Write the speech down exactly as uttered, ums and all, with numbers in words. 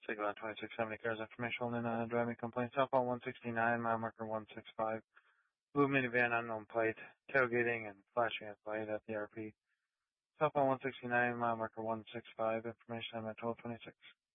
Signal on twenty-six seventy cars information and uh, driving complaint. Cell phone one sixty-nine, mile marker one sixty-five. Blue minivan, unknown plate. Tailgating and flashing at light at the R P. Cell phone one sixty-nine, mile marker one sixty-five. Information on at twelve twenty-six.